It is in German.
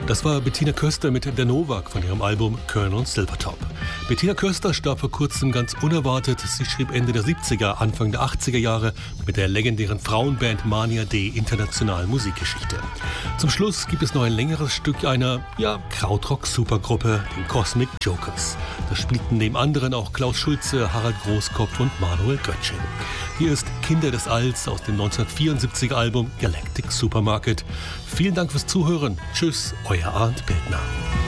Das war Bettina Köster mit Der Novak von ihrem Album Colonel Silvertop. Bettina Köster starb vor kurzem ganz unerwartet. Sie schrieb Ende der 70er, Anfang der 80er Jahre mit der legendären Frauenband Mania D international Musikgeschichte. Zum Schluss gibt es noch ein längeres Stück einer, Krautrock-Supergruppe, den Cosmic Jokers. Da spielten neben anderen auch Klaus Schulze, Harald Großkopf und Manuel Göttsching. Hier ist Kinder des Alls aus dem 1974er Album Galactic Supermarket. Vielen Dank fürs Zuhören. Tschüss, euer Arndt Bildner.